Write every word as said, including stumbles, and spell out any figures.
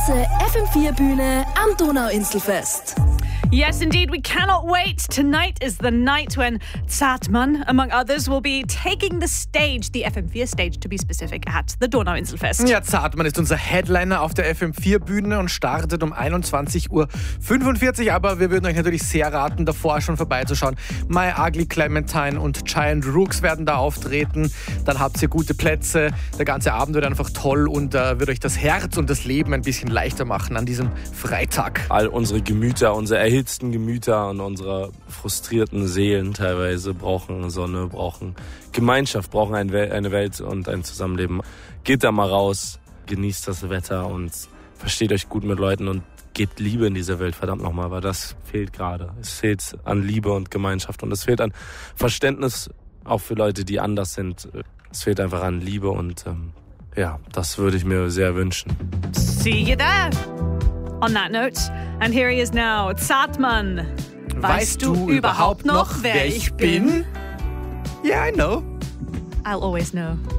große F M vier Bühne am Donauinselfest. Yes, indeed, we cannot wait. Tonight is the night when Zartmann, among others, will be taking the stage, the F M four stage to be specific, at the Donauinselfest. Ja, Zartmann ist unser Headliner auf der F M vier Bühne und startet um einundzwanzig Uhr fünfundvierzig, aber wir würden euch natürlich sehr raten, davor schon vorbeizuschauen. My Ugly Clementine und Giant Rooks werden da auftreten, dann habt ihr gute Plätze, der ganze Abend wird einfach toll und äh, wird euch das Herz und das Leben ein bisschen leichter machen an diesem Freitag. All unsere Gemüter, unsere erhitzten Gemüter und unsere frustrierten Seelen teilweise brauchen Sonne, brauchen Gemeinschaft, brauchen eine Welt und ein Zusammenleben. Geht da mal raus, genießt das Wetter und versteht euch gut mit Leuten und gebt Liebe in dieser Welt, verdammt nochmal, weil das fehlt gerade. Es fehlt an Liebe und Gemeinschaft und es fehlt an Verständnis auch für Leute, die anders sind. Es fehlt einfach an Liebe und ähm, ja, das würde ich mir sehr wünschen. See you there! On that note, and here he is now, Zartmann. Weißt, weißt du überhaupt noch, wer ich bin? Yeah, I know. I'll always know.